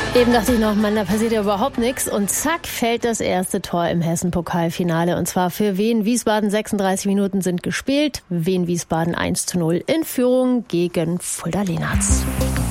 Eben dachte ich noch, Mann, da passiert ja überhaupt nichts. Und zack, fällt das erste Tor im Hessen-Pokalfinale. Und zwar für Wien Wiesbaden. 36 Minuten sind gespielt. Wien Wiesbaden 1:0 in Führung gegen Fulda Lenaz.